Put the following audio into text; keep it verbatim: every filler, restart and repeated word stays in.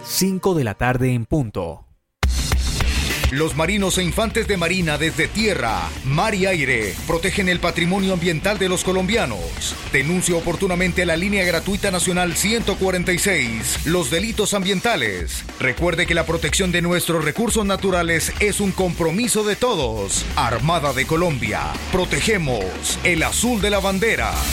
cinco de la tarde en punto. Los marinos e infantes de marina desde tierra, mar y aire protegen el patrimonio ambiental de los colombianos. Denuncia oportunamente a la línea gratuita nacional ciento cuarenta y seis los delitos ambientales. Recuerde que la protección de nuestros recursos naturales es un compromiso de todos. Armada de Colombia, protegemos el azul de la bandera.